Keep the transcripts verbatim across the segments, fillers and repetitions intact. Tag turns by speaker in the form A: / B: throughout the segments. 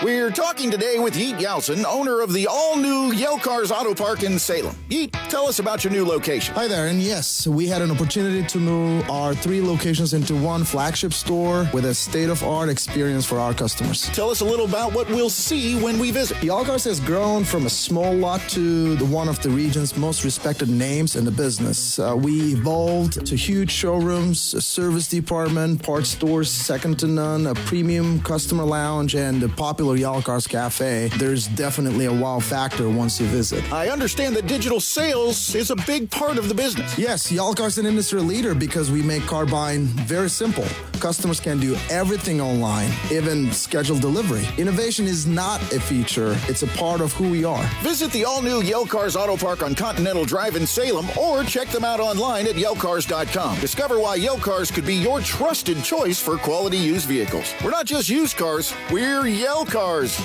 A: We're talking today with Yeet Yelson, owner of the all-new Yale Cars Auto Park in Salem. Yeet, tell us about your new location.
B: Hi there, and yes, we had an opportunity to move our three locations into one flagship store with a state-of-art experience for our customers.
A: Tell us a little about what we'll see when we visit.
B: Yale Cars has grown from a small lot to the one of the region's most respected names in the business. Uh, we evolved to huge showrooms, a service department, parts stores second to none, a premium customer lounge, and a popular Yale Cars Cafe. There's definitely a wow factor once you visit.
A: I understand that digital sales is a big part of the business.
B: Yes, Yale Cars is an industry leader because we make car buying very simple. Customers can do everything online, even schedule delivery. Innovation is not a feature, it's a part of who we are.
A: Visit the all-new Yale Cars Auto Park on Continental Drive in Salem or check them out online at yale cars dot com. Discover why Yale Cars could be your trusted choice for quality used vehicles. We're not just used cars, we're Yale Cars.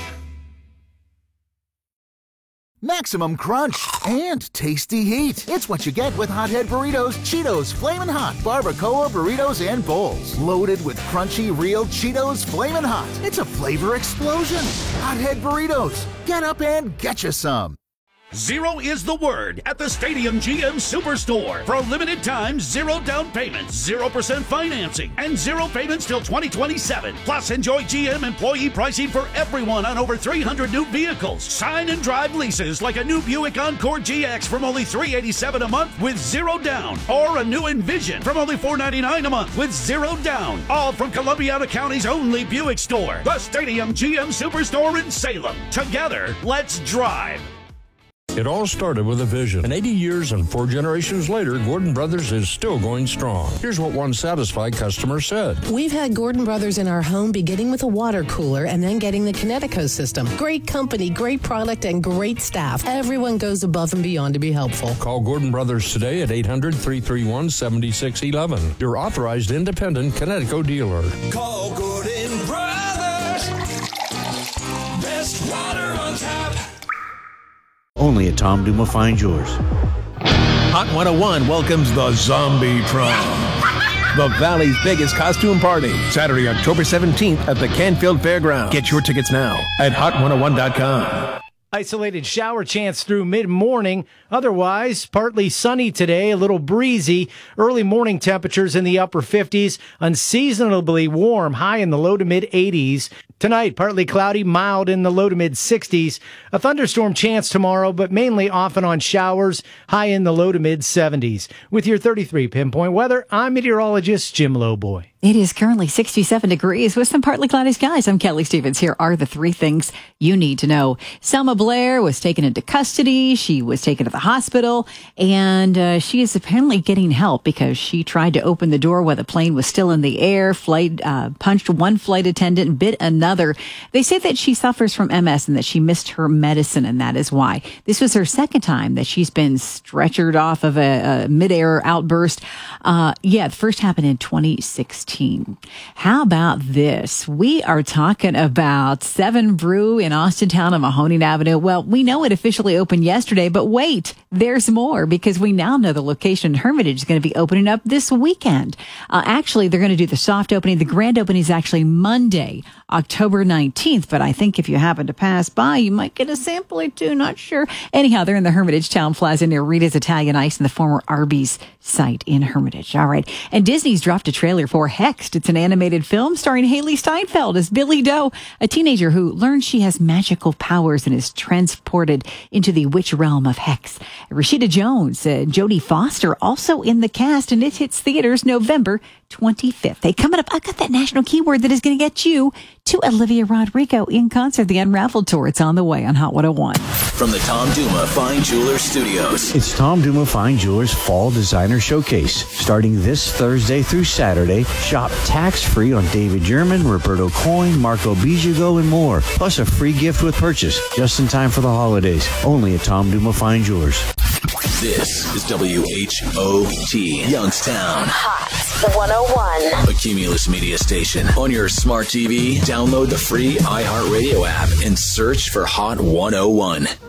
C: Maximum crunch and tasty heat. It's what you get with Hothead Burritos, Cheetos, Flamin' Hot, Barbacoa Burritos, and Bowls. Loaded with crunchy, real Cheetos Flamin' Hot. It's a flavor explosion. Hothead Burritos. Get up and get you some.
D: Zero is the word at the Stadium G M Superstore. For a limited time, zero down payments, zero percent financing, and zero payments till twenty twenty-seven. Plus, enjoy G M employee pricing for everyone on over three hundred new vehicles. Sign and drive leases like a new Buick Encore G X from only three hundred eighty-seven dollars a month with zero down. Or a new Envision from only four hundred ninety-nine dollars a month with zero down. All from Columbiana County's only Buick store. The Stadium G M Superstore in Salem. Together, let's drive.
E: It all started with a vision. And eighty years and four generations later, Gordon Brothers is still going strong. Here's what one satisfied customer said.
F: We've had Gordon Brothers in our home beginning with a water cooler and then getting the Kinetico system. Great company, great product, and great staff. Everyone goes above and beyond to be helpful.
E: Call Gordon Brothers today at eight hundred, three three one, seven six one one. Your authorized independent Kinetico dealer.
G: Call Gordon Brothers. Best water on tap.
H: Only at Tom Duma Fine Jewelers.
I: Hot one oh one welcomes the Zombie Prom, the Valley's biggest costume party, Saturday, October seventeenth at the Canfield Fairgrounds. Get your tickets now at hot one oh one dot com.
J: Isolated shower chance through mid-morning. Otherwise, partly sunny today, a little breezy. Early morning temperatures in the upper fifties. Unseasonably warm, high in the low to mid-eighties. Tonight, partly cloudy, mild in the low to mid-sixties. A thunderstorm chance tomorrow, but mainly off and on showers, high in the low to mid-seventies. With your thirty-three Pinpoint Weather, I'm meteorologist Jim Lowboy.
K: It is currently sixty-seven degrees with some partly cloudy skies. I'm Kelly Stevens. Here are the three things you need to know. Selma Blair was taken into custody. She was taken to the hospital, and uh, she is apparently getting help because she tried to open the door while the plane was still in the air. Flight uh, punched one flight attendant and bit another. They say that she suffers from M S and that she missed her medicine, and that is why. This was her second time that she's been stretchered off of a, a mid-air outburst. Uh, yeah, the first happened in twenty sixteen. How about this? We are talking about Seven Brew in Austintown on Mahoning Avenue. Well, we know it officially opened yesterday, but wait, there's more because we now know the location in Hermitage is going to be opening up this weekend. Uh, actually, they're going to do the soft opening. The grand opening is actually Monday, October nineteenth, but I think if you happen to pass by, you might get a sample or two, not sure. Anyhow, they're in the Hermitage Town Plaza near Rita's Italian Ice in the former Arby's site in Hermitage. All right. And Disney's dropped a trailer for Hexed. It's an animated film starring Haley Steinfeld as Billy Doe, a teenager who learns she has magical powers and is transported into the witch realm of Hex. Rashida Jones, uh, Jodie Foster also in the cast, and it hits theaters November twenty-fifth. Hey, coming up, I've got that national keyword that is going to get you to Olivia Rodrigo in concert, the Unraveled Tour. It's on the way on Hot one oh one.
L: From the Tom Duma Fine Jewelers Studios.
H: It's Tom Duma Fine Jewelers Fall Designer Showcase. Starting this Thursday through Saturday, shop tax-free on David German, Roberto Coin, Marco Bijogo, and more. Plus a free gift with purchase, just in time for the holidays. Only at Tom Duma Fine Jewelers.
L: This is W H O T, Youngstown.
M: Hot one oh one.
L: A Cumulus Media station. On your smart T V, download the free iHeartRadio app and search for Hot one oh one.